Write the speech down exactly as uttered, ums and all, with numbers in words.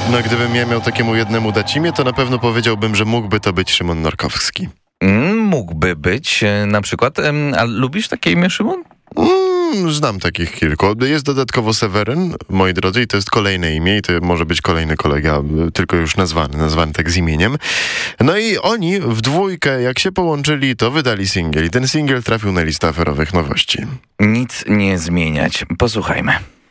No gdybym ja miał takiemu jednemu dać imię, to na pewno powiedziałbym, że mógłby to być Szymon Norkowski. Mm, mógłby być e, na przykład. E, a lubisz takie imię, Szymon? Mm, znam takich kilku. Jest dodatkowo Seweryn, moi drodzy, i to jest kolejne imię i to może być kolejny kolega, tylko już nazwany, nazwany tak z imieniem. No i oni w dwójkę, jak się połączyli, to wydali singiel i ten singiel trafił na listę aferowych nowości. Nic nie zmieniać. Posłuchajmy.